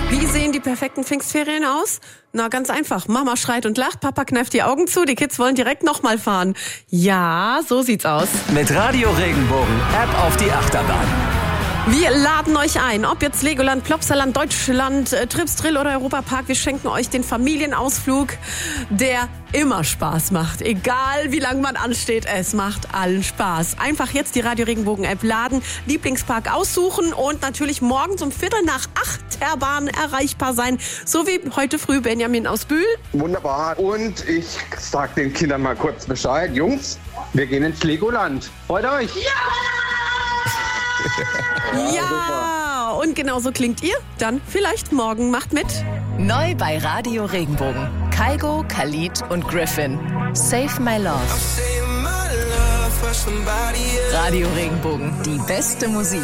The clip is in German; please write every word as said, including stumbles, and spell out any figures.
Wie sehen die perfekten Pfingstferien aus? Na, ganz einfach. Mama schreit und lacht, Papa kneift die Augen zu, die Kids wollen direkt nochmal fahren. Ja, so sieht's aus. Mit Radio Regenbogen App auf die Achterbahn. Wir laden euch ein, ob jetzt Legoland, Plopsaland, Deutschland, äh, Trips Drill oder Europapark. Wir schenken euch den Familienausflug, der immer Spaß macht. Egal wie lange man ansteht, es macht allen Spaß. Einfach jetzt die Radio Regenbogen App laden, Lieblingspark aussuchen und natürlich morgens um Viertel nach acht der Bahn erreichbar sein. So wie heute früh Benjamin aus Bühl. Wunderbar. Und ich sag den Kindern mal kurz Bescheid. Jungs, wir gehen ins Legoland. Freut euch? Ja! Ja, und genau so klingt ihr. Dann vielleicht morgen. Macht mit. Neu bei Radio Regenbogen. Kaigo, Khalid und Griffin. Save My Love. Radio Regenbogen. Die beste Musik.